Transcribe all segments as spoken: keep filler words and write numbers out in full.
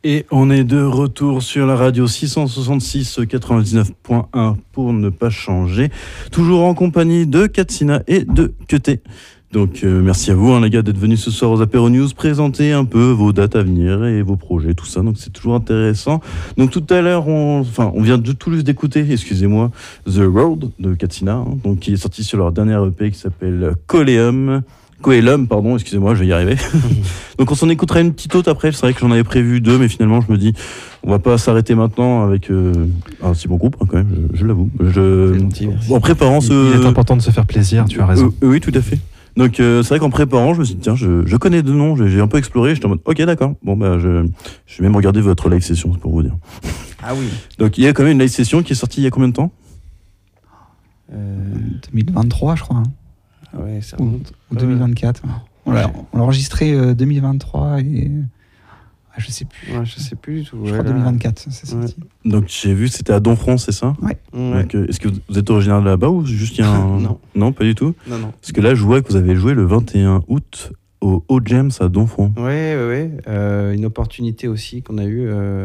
Et on est de retour sur la radio six cent soixante-six quatre-vingt-dix-neuf point un pour ne pas changer. Toujours en compagnie de Katsina et de Keté. Donc euh, merci à vous hein, les gars d'être venus ce soir aux Apéro News présenter un peu vos dates à venir et vos projets, tout ça. Donc c'est toujours intéressant. Donc tout à l'heure, on, enfin, on vient de tout juste d'écouter, excusez-moi, The Road de Katsina, hein, donc qui est sorti sur leur dernière E P qui s'appelle Coleum. Coelum, pardon, excusez-moi, je vais y arriver. Donc on s'en écoutera une petite autre après. C'est vrai que j'en avais prévu deux, mais finalement je me dis, on va pas s'arrêter maintenant avec euh, un si bon groupe hein, quand même. Je, je l'avoue. Je, gentil, en préparant ce, il est important de se faire plaisir. Tu as raison. Euh, oui, tout à fait. Donc euh, c'est vrai qu'en préparant, je me suis dit tiens, je, je connais deux noms, j'ai, j'ai un peu exploré. J'étais en mode ok, d'accord. Bon bah je, je vais même regarder votre live session, c'est pour vous dire. Ah oui. Donc il y a quand même une live session qui est sortie il y a combien de temps euh... deux mille vingt-trois, je crois. Hein. Ah ouais, ça Ou, remonte. ou deux mille vingt-quatre. On l'a, on l'a enregistré euh, deux mille vingt-trois et ah, je sais plus. Ouais, je sais plus du tout. Je ouais, crois là. deux mille vingt-quatre, c'est sorti. Ouais. Donc j'ai vu c'était à Donfront, c'est ça Ouais. Ouais. Donc, euh, est-ce que vous êtes originaire de là-bas ou juste il y a un... Non. Non, pas du tout. Non, non. Parce que là, je vois que vous avez joué le vingt et un août au Haut James à Donfront. Ouais, ouais, ouais. Euh, une opportunité aussi qu'on a eue. Euh...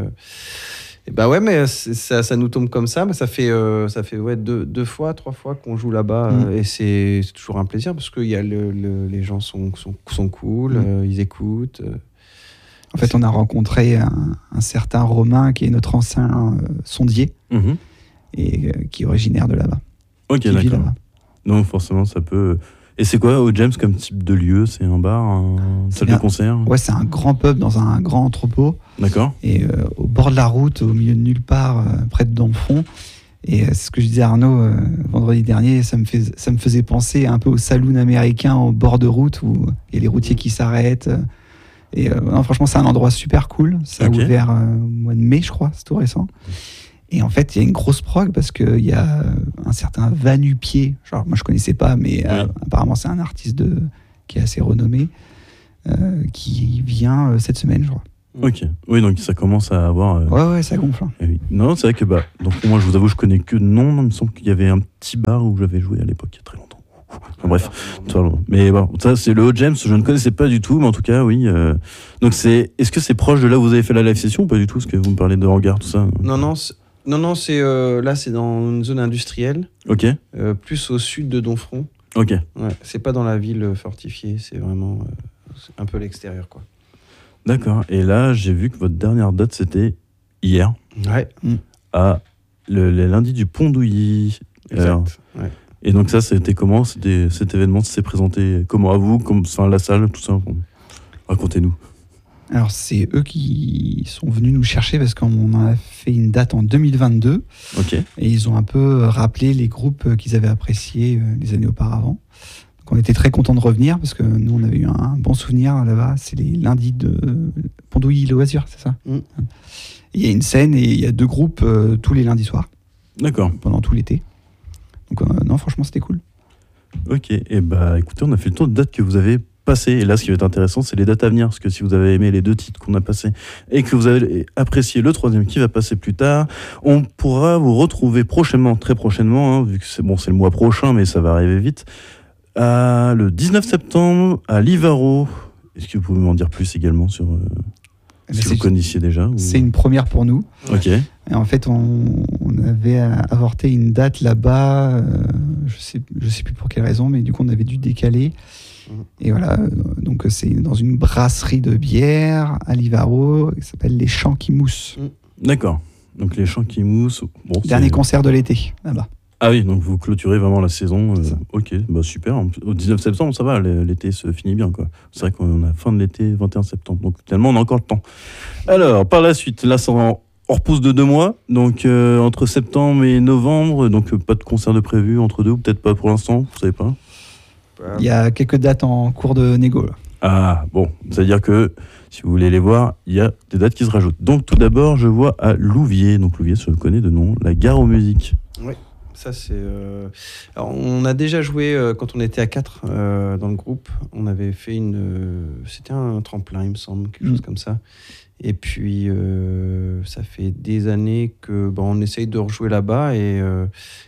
Et bah ouais, mais ça, ça nous tombe comme ça. Mais ça fait, euh, ça fait ouais, deux, deux fois, trois fois qu'on joue là-bas. Mm. euh, et c'est, c'est toujours un plaisir parce que y a le, le, les gens sont, sont, sont cool, Mm. euh, ils écoutent. Euh... En fait, on a rencontré un, un certain Romain qui est notre ancien euh, sondier Mmh. et euh, qui est originaire de là-bas. Ok, qui vit d'accord. là-bas. Donc forcément, ça peut... Et c'est quoi au James comme type de lieu ? C'est un bar, un C'est salle bien. de concert ? Ouais, c'est un grand pub dans un grand entrepôt D'accord. et euh, au bord de la route, au milieu de nulle part, euh, près de Donfront. Et euh, c'est ce que je disais à Arnaud euh, vendredi dernier, ça me, fait, ça me faisait penser un peu au saloon américain au bord de route où il y a les routiers qui s'arrêtent. euh, Et euh, non, franchement, c'est un endroit super cool. Ça a Ok. ouvert euh, au mois de mai, je crois, c'est tout récent. Et en fait, il y a une grosse prog parce qu'il y a un certain Vanupier. Genre, moi, je connaissais pas, mais euh, Oui. apparemment, c'est un artiste de, qui est assez renommé, euh, qui vient euh, cette semaine, je crois. Ok. Oui, donc ça commence à avoir... euh, Ouais, ouais, ça gonfle. hein. eh oui. Non, c'est vrai que bah, donc moi, je vous avoue, je connais que de nom. Il me semble qu'il y avait un petit bar où j'avais joué à l'époque, il y a très longtemps. Enfin, bref. Toi, mais bon, ça c'est le Haut James, je ne connaissais pas du tout, mais en tout cas oui. Euh, donc c'est, est-ce que c'est proche de là où vous avez fait la live session ou pas du tout, parce que vous me parlez de hangar, tout ça. Non, non, c'est, non, non, c'est euh, là, c'est dans une zone industrielle, Ok, euh, plus au sud de Donfront. ok, Ouais, c'est pas dans la ville fortifiée, c'est vraiment euh, c'est un peu à l'extérieur, quoi. d'accord. Et là, j'ai vu que votre dernière date c'était hier, Ouais, à le, le lundi du Pont d'Ouilly. Alors, exact. Ouais. et donc ça, c'était comment c'était, cet événement s'est présenté comment à vous, comme, enfin la salle, tout ça. Bon, racontez-nous. Alors, c'est eux qui sont venus nous chercher parce qu'on a fait une date en deux mille vingt-deux Ok, et ils ont un peu rappelé les groupes qu'ils avaient appréciés euh, les années auparavant. Donc, on était très contents de revenir parce que nous, on avait eu un bon souvenir là-bas. C'est les lundis de Pondouilly-Loisirs, c'est ça Mm. Il y a une scène et il y a deux groupes euh, tous les lundis soirs d'accord. pendant tout l'été. Donc, euh, non, franchement, c'était cool. Ok, et bah écoutez, on a fait le tour de dates que vous avez passées. Et là, ce qui va être intéressant, c'est les dates à venir. Parce que si vous avez aimé les deux titres qu'on a passés et que vous avez apprécié le troisième qui va passer plus tard, on pourra vous retrouver prochainement, très prochainement, hein, vu que c'est bon, c'est le mois prochain, mais ça va arriver vite, à, le dix-neuf septembre à Livaro. Est-ce que vous pouvez m'en dire plus également sur euh, si C'est- vous connaissiez déjà ou... C'est une première pour nous. Ok, Et en fait, on, on avait avorté une date là-bas, euh, je sais, je sais plus pour quelle raison, mais du coup, on avait dû décaler. Mhm. Et voilà, euh, donc c'est dans une brasserie de bière à Livaro, qui s'appelle Les Champs qui moussent. d'accord. Donc les chants qui moussent. Bon, c'est- Dernier concert de l'été, là-bas. Ah oui, donc vous clôturez vraiment la saison. euh, C'est ça. ok, bah super. Au dix-neuf septembre, ça va, l'été se finit bien, quoi. C'est vrai qu'on a fin de l'été, vingt et un septembre, donc finalement on a encore le temps. Alors, par la suite, là, ça en- on repousse de deux mois, donc euh, entre septembre et novembre, donc euh, pas de concert de prévu entre deux, ou peut-être pas pour l'instant, vous savez pas. Il y a quelques dates en cours de négo. là. Ah, bon, c'est-à-dire que si vous voulez les voir, il y a des dates qui se rajoutent. Donc tout d'abord, je vois à Louviers, donc Louviers, je connais de nom, la Gare aux Musiques. Ça, c'est. euh, Alors, on a déjà joué euh, quand on était à quatre euh, dans le groupe. On avait fait une. euh, C'était un tremplin, il me semble, quelque Mm. chose comme ça. Et puis, euh, ça fait des années que bon, on essaye de rejouer là-bas et, euh,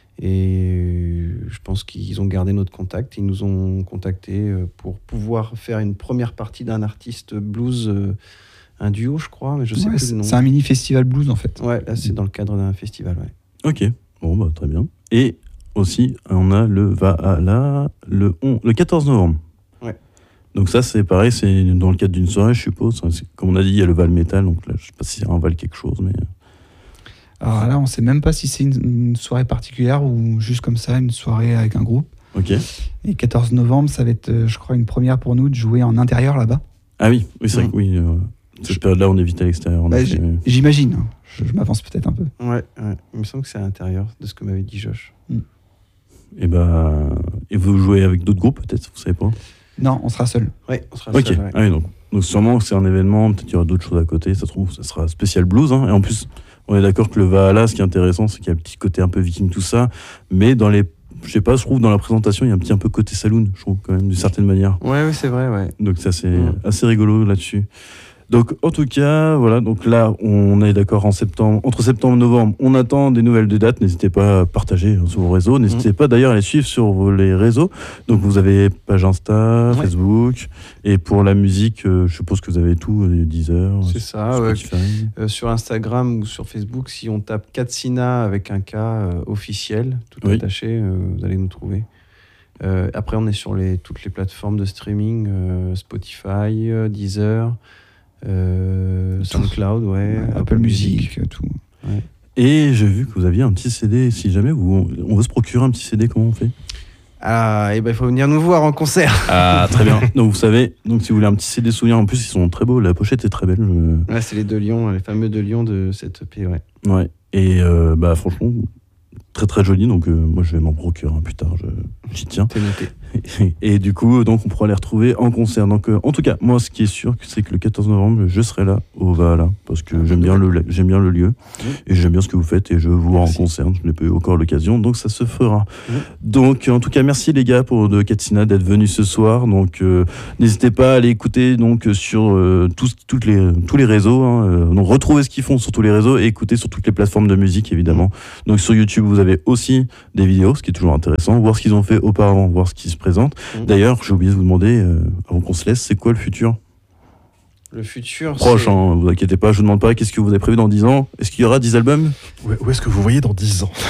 et je pense qu'ils ont gardé notre contact. Ils nous ont contactés euh, pour pouvoir faire une première partie d'un artiste blues euh, un duo, je crois, mais je sais Ouais, plus le nom. c'est un mini festival blues en fait. Ouais, là, c'est dans le cadre d'un festival, ouais. Ok, bon, bah, très bien. Et aussi, on a le Valhalla le, on- le quatorze novembre. Ouais. Donc ça, c'est pareil, c'est dans le cadre d'une soirée, je suppose. C'est- Comme on a dit, il y a le Val Metal, donc là, je sais pas si c'est un Val quelque chose, mais... Alors là, on sait même pas si c'est une, une soirée particulière ou juste comme ça, une soirée avec un groupe. Ok. Et quatorze novembre, ça va être, euh, je crois, une première pour nous de jouer en intérieur là-bas. Ah oui, oui c'est vrai Mm. que oui. euh, cette période-là, on est vite à l'extérieur. en Bah, effet, j'- oui. J'imagine, hein. je, je m'avance peut-être un peu. Ouais, ouais. Il me semble que c'est à l'intérieur de ce que m'avait dit Josh. Et, bah, et vous jouez avec d'autres groupes, peut-être, vous savez pas? Non, on sera seul. Ouais, on sera Ok, seul, ouais. ah oui, donc, donc sûrement que c'est un événement, peut-être qu'il y aura d'autres choses à côté, ça se trouve, ça sera spécial blues. Hein. Et en plus, on est d'accord que le Valhalla, ce qui est intéressant, c'est qu'il y a un petit côté un peu viking, tout ça, mais dans les, je sais pas, je trouve dans la présentation, il y a un petit un peu côté saloon, je trouve, quand même, d'une certaine manière. Ouais, ouais, c'est vrai, ouais. Donc ça, c'est Mm. assez rigolo là-dessus. Donc en tout cas, voilà, donc là, on est d'accord en septembre, entre septembre et novembre, on attend des nouvelles de dates, n'hésitez pas à partager hein, sur vos réseaux, n'hésitez pas d'ailleurs à les suivre sur vos, les réseaux. Donc vous avez page Insta, Ouais. Facebook, et pour la musique, euh, je suppose que vous avez tout, euh, Deezer, C'est ça, ouais. Spotify. Euh, sur Instagram ou sur Facebook, si on tape Katsina avec un K euh, officiel, tout Oui. attaché, euh, vous allez nous trouver. Euh, après, on est sur les, toutes les plateformes de streaming, euh, Spotify, euh, Deezer, euh, SoundCloud, ouais, Ouais, Apple Music, euh, tout. Et j'ai vu que vous aviez un petit C D, si jamais vous, on veut se procurer un petit C D, comment on fait? Ah, et ben il faut venir nous voir en concert. Ah, très bien. Donc vous savez, donc si vous voulez un petit C D souvenir, en plus ils sont très beaux, la pochette est très belle. je- Ouais, c'est les deux lions, les fameux deux lions de cette E P, ouais. Ouais. Et euh, bah franchement, très très joli, donc euh, moi je vais m'en procurer un plus tard, je- j'y tiens. C'est noté. Et du coup, donc on pourra les retrouver en concert. Donc euh, en tout cas, moi ce qui est sûr, c'est que le quatorze novembre, je serai là au Valhalla, parce que Ah, j'aime bien le j'aime bien le lieu et j'aime bien ce que vous faites et je veux vous voir en Merci. concert. Je n'ai pas eu encore l'occasion, donc ça se fera. Oui. Donc en tout cas, merci les gars pour de Katsina d'être venus ce soir. Donc euh, n'hésitez pas à aller écouter donc sur euh, tous toutes les tous les réseaux. Hein, euh, donc retrouvez ce qu'ils font sur tous les réseaux et écoutez sur toutes les plateformes de musique évidemment. Donc sur YouTube, vous avez aussi des vidéos, ce qui est toujours intéressant, voir ce qu'ils ont fait auparavant, voir ce qui se présente. Mhm. D'ailleurs, j'ai oublié de vous demander, euh, avant qu'on se laisse, c'est quoi le futur Le futur, proche c'est- hein, vous inquiétez pas, je vous demande pas qu'est-ce que vous avez prévu dans dix ans. Est-ce qu'il y aura dix albums? Où, où est-ce que vous voyez dans dix ans?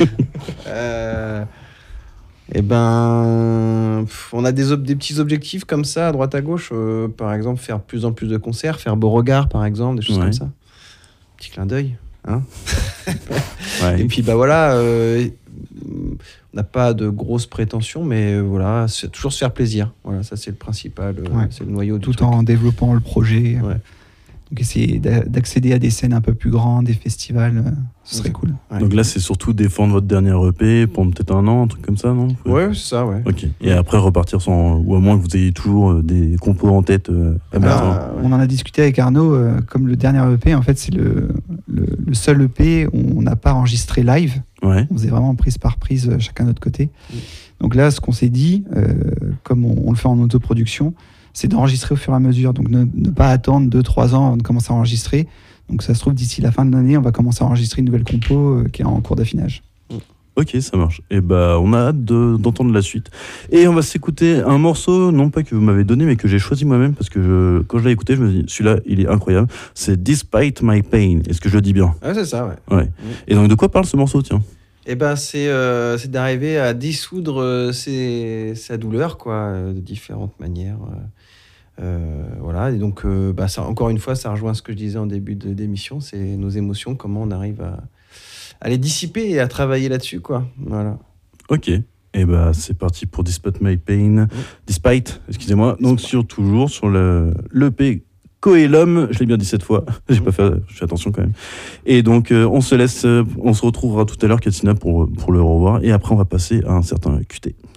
Euh, Eh ben, pff, on a des, ob- des petits objectifs comme ça, à droite à gauche. euh, par exemple, faire de plus en plus de concerts, faire Beauregard, par exemple, des choses Ouais. comme ça. Petit clin d'œil. Hein. Ouais. Et puis, bah voilà, euh, on n'a pas de grosses prétentions, mais euh, voilà, c'est toujours se faire plaisir. Voilà, ça, c'est le principal, euh, Ouais. c'est le noyau du Tout truc. en développant le projet. Ouais. Donc essayer d'a- d'accéder à des scènes un peu plus grandes, des festivals, euh, ce serait Ouais. cool. Ouais. Donc là, c'est surtout défendre votre dernière E P pendant peut-être un an, un truc comme ça, non? Ouais, c'est ça, ouais. Ok. Et après repartir sans, ou à moins que vous ayez toujours euh, des compos en tête euh, à mettre. Alors, Ah, ouais. On en a discuté avec Arnaud, euh, comme le dernier E P, en fait, c'est le, le, le seul E P où on n'a pas enregistré live. Ouais. On faisait vraiment prise par prise, euh, chacun de notre côté. Mm. Donc là, ce qu'on s'est dit, euh, comme on, on le fait en autoproduction, c'est d'enregistrer au fur et à mesure. Donc ne, ne pas attendre deux trois ans avant de commencer à enregistrer. Donc ça se trouve, d'ici la fin de l'année, on va commencer à enregistrer une nouvelle compo euh, qui est en cours d'affinage. Ok, ça marche. Et bah, on a hâte de- d'entendre la suite. Et on va s'écouter un morceau, non pas que vous m'avez donné, mais que j'ai choisi moi-même parce que je- quand je l'ai écouté, je me dis, celui-là, il est incroyable. C'est Despite My Pain. Est-ce que je le dis bien? Ouais, c'est ça, ouais. Ouais. Et donc, de quoi parle ce morceau, tiens? Eh ben, c'est euh, c'est d'arriver à dissoudre euh, ses- sa douleur, quoi, euh, de différentes manières. euh, euh, voilà, et donc, euh, bah, ça, encore une fois, ça rejoint ce que je disais en début de- d'émission, c'est nos émotions, comment on arrive à, à les dissiper et à travailler là-dessus, quoi. Voilà. Ok. Et bah, c'est parti pour Despite My Pain. Despite, excusez-moi. Donc, sur, toujours sur le l'E P Coelum, je l'ai bien dit cette fois, j'ai pas fait, je fais attention quand même. Et donc, euh, on se laisse, euh, on se retrouvera tout à l'heure, Katina, pour, pour le revoir. Et après, on va passer à un certain Q T.